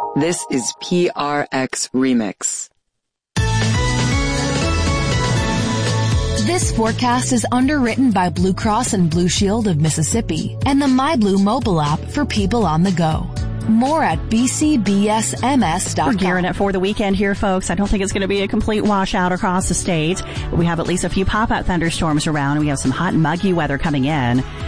This is PRX Remix. This forecast is underwritten by Blue Cross and Blue Shield of Mississippi and the MyBlue mobile app for people on the go. More at bcbsms.com. We're gearing up for the weekend here, folks. I don't think it's going to be a complete washout across the state, but we have at least a few pop-up thunderstorms around, and we have some hot and muggy weather coming in.